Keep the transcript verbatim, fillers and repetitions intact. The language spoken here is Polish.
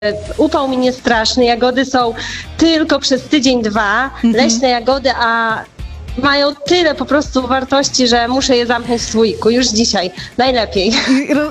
upał mi nie straszny, jagody są tylko przez tydzień, dwa, Mhm. leśne jagody, a mają tyle po prostu wartości, że muszę je zamknąć w słoiku już dzisiaj, najlepiej. I ro-